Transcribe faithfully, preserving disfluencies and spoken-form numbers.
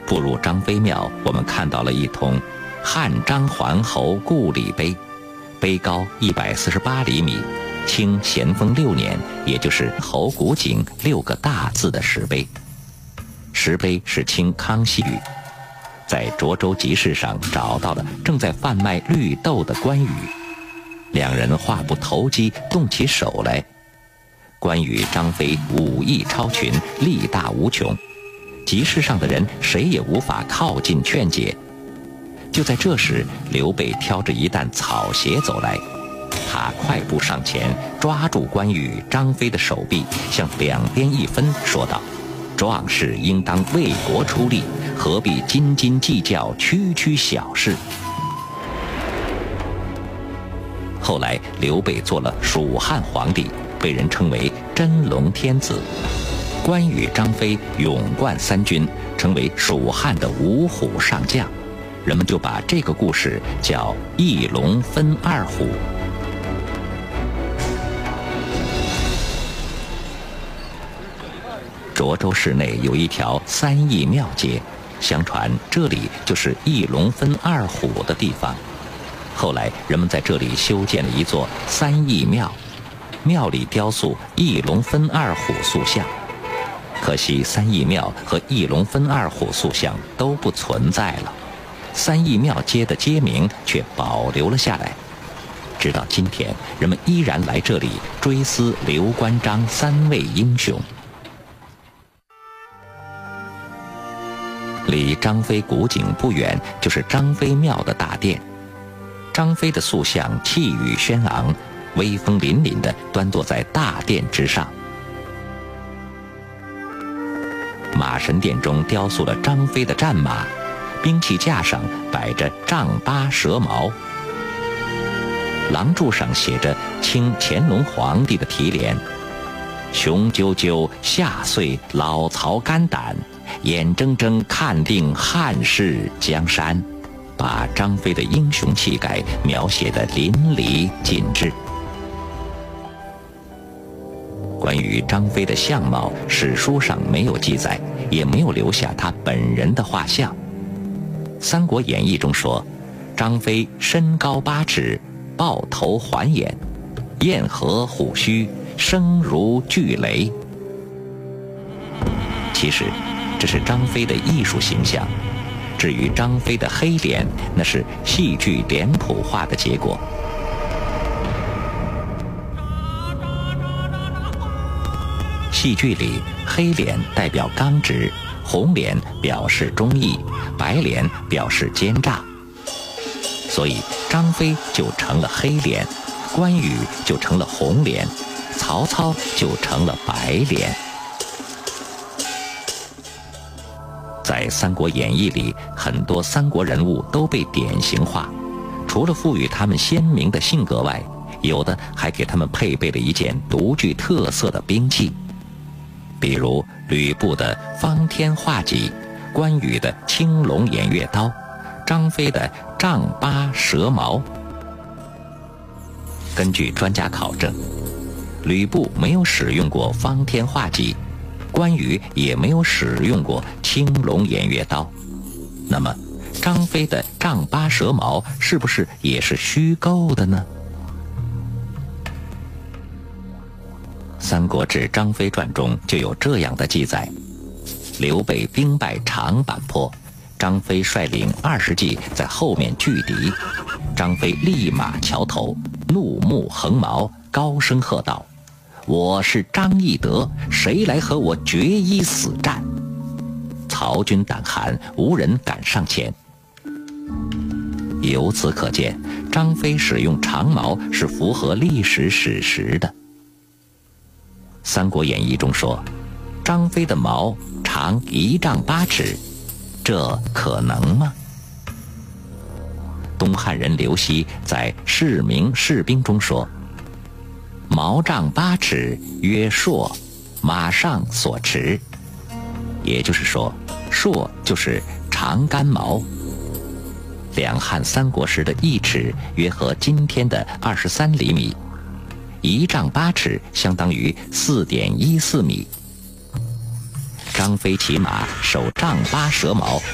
步入张飞庙，我们看到了一通汉张桓侯故里碑，碑高一百四十八厘米，清咸丰六年，也就是侯古井六个大字的石碑。石碑是清康熙御，在涿州集市上找到了正在贩卖绿豆的关羽，两人话不投机，动起手来。关羽、张飞武艺超群，力大无穷，集市上的人谁也无法靠近劝解。就在这时，刘备挑着一担草鞋走来，他快步上前，抓住关羽、张飞的手臂，向两边一分，说道：“壮士应当为国出力，何必斤斤计较区区小事？”后来，刘备做了蜀汉皇帝，被人称为真龙天子。关羽、张飞勇冠三军，成为蜀汉的五虎上将，人们就把这个故事叫一龙分二虎。涿州市内有一条三义庙街，相传这里就是一龙分二虎的地方。后来人们在这里修建了一座三义庙，庙里雕塑一龙分二虎塑像。可惜三义庙和一龙分二虎塑像都不存在了，三义庙街的街名却保留了下来。直到今天，人们依然来这里追思刘关张三位英雄。离张飞古井不远，就是张飞庙的大殿。张飞的塑像气宇轩昂，威风凛凛地端坐在大殿之上。马神殿中雕塑了张飞的战马，兵器架上摆着丈八蛇矛，廊柱上写着清乾隆皇帝的题联：“雄赳赳下遂老曹肝胆，眼睁睁看定汉室江山。”把张飞的英雄气概描写得淋漓尽致。关于张飞的相貌，史书上没有记载，也没有留下他本人的画像。《三国演义》中说，张飞身高八尺，豹头环眼，燕颌虎须，声如巨雷。其实，这是张飞的艺术形象。至于张飞的黑脸，那是戏剧脸谱化的结果。戏剧里，黑脸代表刚直，红脸表示忠义，白脸表示奸诈。所以张飞就成了黑脸，关羽就成了红脸，曹操就成了白脸。在《三国演义》里，很多三国人物都被典型化，除了赋予他们鲜明的性格外，有的还给他们配备了一件独具特色的兵器，比如吕布的方天画戟，关羽的青龙偃月刀，张飞的丈八蛇矛。根据专家考证，吕布没有使用过方天画戟，关羽也没有使用过青龙偃月刀，那么张飞的丈八蛇矛是不是也是虚构的呢？《三国志·张飞传》中就有这样的记载：刘备兵败长坂坡，张飞率领二十骑在后面拒敌，张飞立马桥头，怒目横矛，高声喝道：“我是张翼德，谁来和我决一死战？”曹军胆寒，无人敢上前。由此可见，张飞使用长矛是符合历史史实的。《三国演义》中说，张飞的矛长一丈八尺，这可能吗？东汉人刘熙在《士明士兵》中说：“矛丈八尺，曰槊，马上所持。”也就是说，槊就是长杆矛。两汉三国时的一尺约合今天的二十三厘米，一丈八尺相当于四点一四米。张飞骑马手丈八蛇矛，